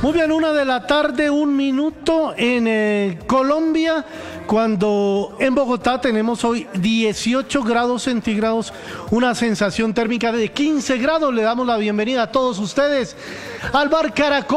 Muy bien, 1 de la tarde, 1 minuto en Colombia, cuando en Bogotá tenemos hoy 18 grados centígrados, una sensación térmica de 15 grados. Le damos la bienvenida a todos ustedes al Bar Caracol.